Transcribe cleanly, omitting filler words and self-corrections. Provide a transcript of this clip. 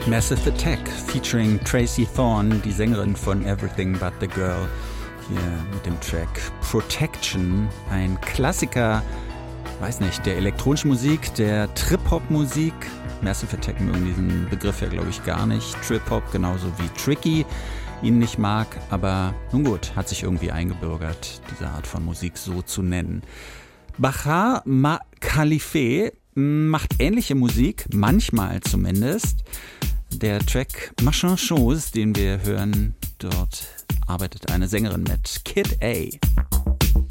Massive Attack featuring Tracy Thorn, die Sängerin von Everything But The Girl, hier mit dem Track Protection, ein Klassiker, weiß nicht, der elektronischen Musik, der Trip-Hop-Musik. Massive Attack mögen diesen Begriff ja, glaube ich, gar nicht. Trip-Hop genauso wie Tricky ihn nicht mag, aber nun gut, hat sich irgendwie eingebürgert, diese Art von Musik so zu nennen. Bahar Khalife macht ähnliche Musik, manchmal zumindest. Der Track Machin Chose, den wir hören, dort arbeitet eine Sängerin mit, Kid A.